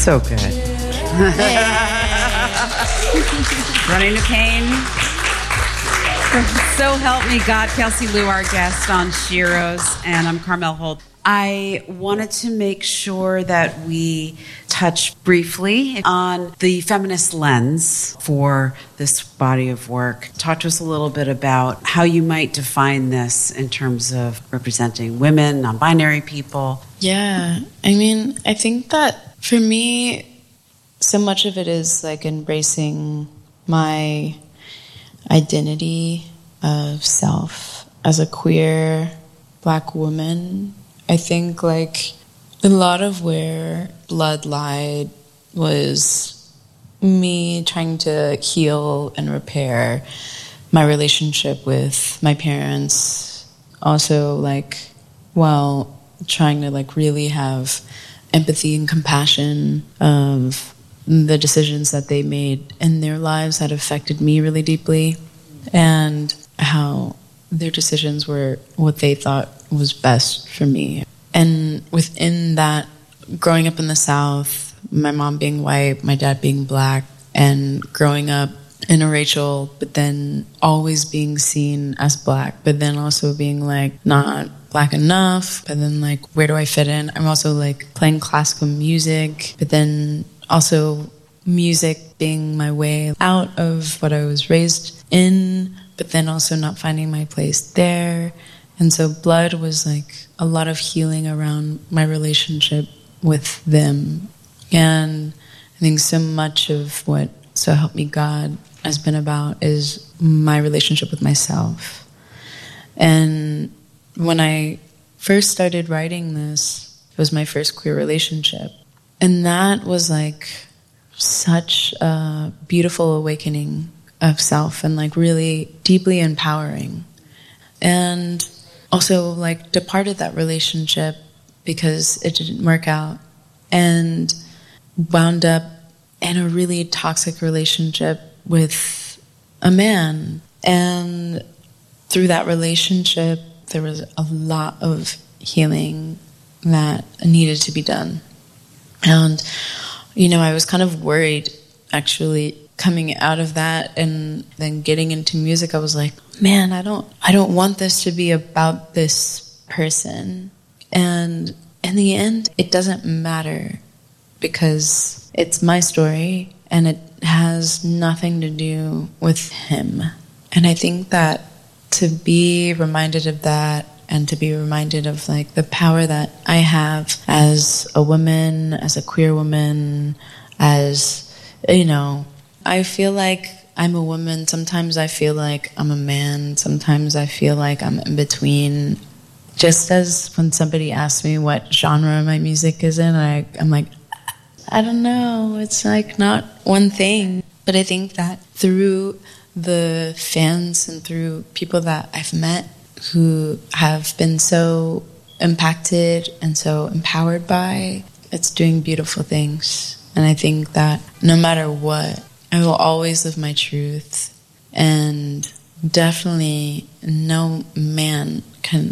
So good. Running to Pain. So help me God. Kelsey Lu, our guest on Sheroes, and I'm Carmel Holt. I wanted to make sure that we touch briefly on the feminist lens for this body of work. Talk to us a little bit about how you might define this in terms of representing women, non-binary people. Yeah, I mean, I think that for me, so much of it is like embracing my identity of self as a queer Black woman. I think like a lot of where Blood lied was me trying to heal and repair my relationship with my parents. Also like while trying to like really have empathy and compassion of the decisions that they made in their lives that affected me really deeply, and how their decisions were what they thought was best for me. And within that, growing up in the South, my mom being white, my dad being Black, and growing up in a Rachel, but then always being seen as Black, but then also being like not Black enough, but then like where do I fit in? I'm also like playing classical music, but then also music being my way out of what I was raised in, but then also not finding my place there. And so Blood was like a lot of healing around my relationship with them. And I think so much of what So Help Me God has been about is my relationship with myself. And when I first started writing this, it was my first queer relationship. And that was like such a beautiful awakening of self and like really deeply empowering. And also like departed that relationship because it didn't work out and wound up in a really toxic relationship with a man. And through that relationship, there was a lot of healing that needed to be done. And, you know, I was kind of worried actually coming out of that and then getting into music. I was like, man, I don't want this to be about this person. And in the end, it doesn't matter because it's my story and it has nothing to do with him. And I think that to be reminded of that and to be reminded of like the power that I have as a woman, as a queer woman, as, you know, I feel like I'm a woman. Sometimes I feel like I'm a man. Sometimes I feel like I'm in between. Just as when somebody asks me what genre my music is in, I'm like, I don't know. It's like not one thing. But I think that through the fans and through people that I've met who have been so impacted and so empowered by, it's doing beautiful things. And I think that no matter what, I will always live my truth. And definitely no man can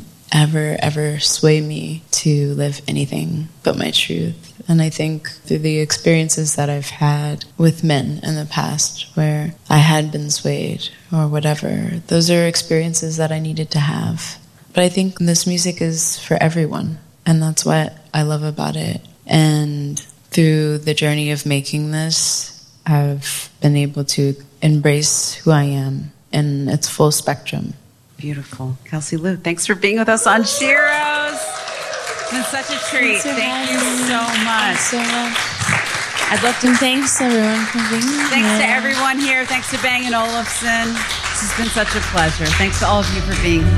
ever sway me to live anything but my truth. And I think through the experiences that I've had with men in the past where I had been swayed or whatever, those are experiences that I needed to have. But I think this music is for everyone, and that's what I love about it. And through the journey of making this, I've been able to embrace who I am in its full spectrum. Beautiful. Kelsey Lu, thanks for being with us on Sheroes. It's been such a treat. Thank you so much. Thanks so much. I'd love to Thanks everyone for being here. Thanks to everyone here. Thanks to Bang & Olufsen. This has been such a pleasure. Thanks to all of you for being here.